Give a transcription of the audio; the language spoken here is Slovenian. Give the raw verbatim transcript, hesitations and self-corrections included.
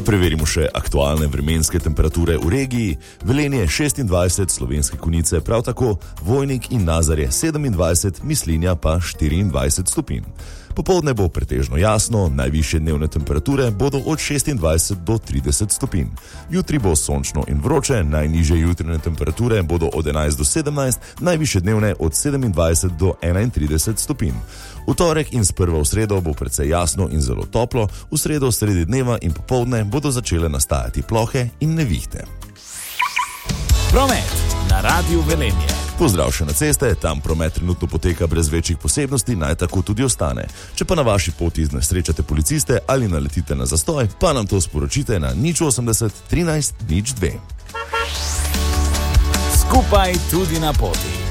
preverimo še aktualne vremenske temperature v regiji. Velenje šestindvajset, Slovenske Konjice prav tako, Vojnik in Nazarje sedemindvajset, Mislinja pa štiriindvajset stopinj. Popoldne bo pretežno jasno, najvišje dnevne temperature bodo od šestindvajset do trideset stopinj. Jutri bo sončno in vroče, najnižje jutranje temperature bodo od enajst do sedemnajst, najvišje dnevne od sedemindvajset do enaintrideset stopinj. V torek in sprva v sredo bo precej jasno in zelo toplo, v sredo sredi dneva in popoldne bodo začele nastajati plohe in nevihte. Promet na Radiu Velenje. Pozdrav še na ceste, tam promet trenutno poteka brez večjih posebnosti, naj tako tudi ostane. Če pa na vaši poti nesrečate policiste ali naletite na zastoj, pa nam to sporočite na nič osemdeset trinajst nič dve. Skupaj tudi na poti.